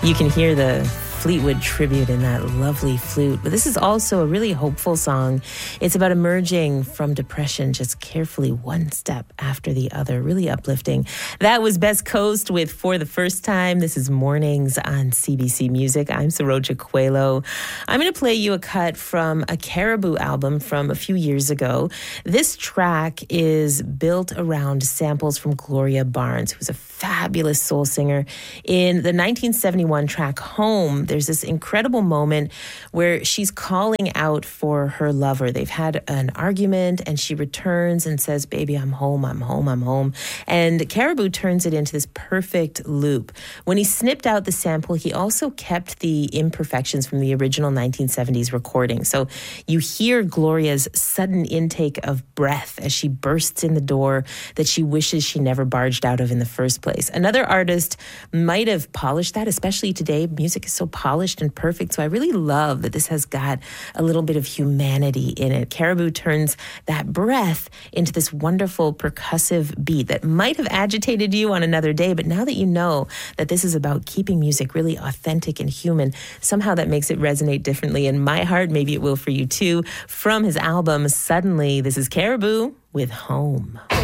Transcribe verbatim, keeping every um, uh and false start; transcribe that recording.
You can hear the Fleetwood tribute in that lovely flute. But this is also a really hopeful song. It's about emerging from depression just carefully, one step after the other. Really uplifting. That was Best Coast with For the First Time. This is Mornings on C B C Music. I'm Saroja Coelho. I'm going to play you a cut from a Caribou album from a few years ago. This track is built around samples from Gloria Barnes, who's a fabulous soul singer. In the nineteen seventy-one track Home, there's this incredible moment where she's calling out for her lover. They've had an argument and she returns and says, baby, I'm home, I'm home, I'm home. And Caribou turns it into this perfect loop. When he snipped out the sample, he also kept the imperfections from the original nineteen seventies recording. So you hear Gloria's sudden intake of breath as she bursts in the door that she wishes she never barged out of in the first place. Another artist might have polished that, especially today. Music is so polished and perfect. So I really love that this has got a little bit of humanity in it. Caribou turns that breath into this wonderful percussive beat that might have agitated you on another day, but now that you know that this is about keeping music really authentic and human, somehow that makes it resonate differently in my heart. Maybe it will for you too. From his album, Suddenly, this is Caribou with Home.